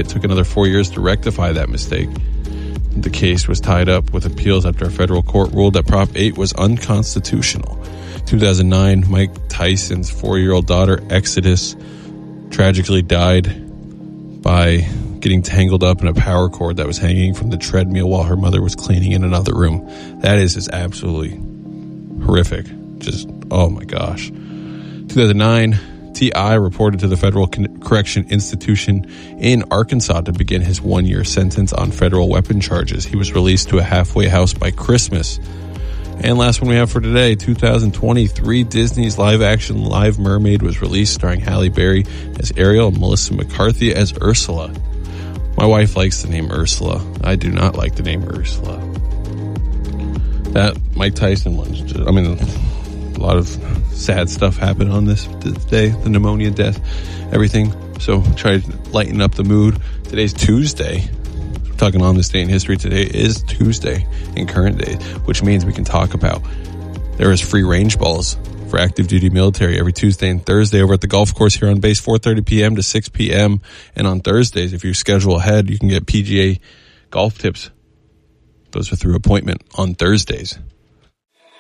It took another 4 years to rectify that mistake. The case was tied up with appeals after a federal court ruled that Prop 8 was unconstitutional. 2009, Mike Tyson's 4-year-old daughter, Exodus, tragically died by getting tangled up in a power cord that was hanging from the treadmill while her mother was cleaning in another room. That is just absolutely horrific. Just, oh my gosh. 2009, T.I. reported to the Federal Correction Institution in Arkansas to begin his 1-year sentence on federal weapon charges. He was released to a halfway house by Christmas. And last one we have for today, 2023, Disney's live-action Live Mermaid was released, starring Halle Berry as Ariel and Melissa McCarthy as Ursula. My wife likes the name Ursula. I do not like the name Ursula. That Mike Tyson one's just, I mean, a lot of sad stuff happened on this day, the pneumonia death, everything. So try to lighten up the mood. Today's Tuesday. We're talking on this day in history. Today is Tuesday in current day, which means we can talk about there is free range balls for active duty military every Tuesday and Thursday over at the golf course here on base, 4:30 p.m. to 6 p.m. And on Thursdays, if you schedule ahead, you can get PGA golf tips. Those are through appointment on Thursdays.